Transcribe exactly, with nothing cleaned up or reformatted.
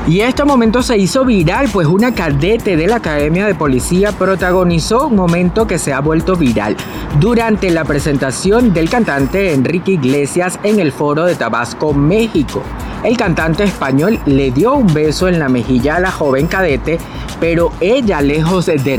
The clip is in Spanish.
Y este momento se hizo viral, pues una cadete de la Academia de Policía protagonizó un momento que se ha vuelto viral durante la presentación del cantante Enrique Iglesias en el Foro de Tabasco, México. El cantante español le dio un beso en la mejilla a la joven cadete, pero ella, lejos de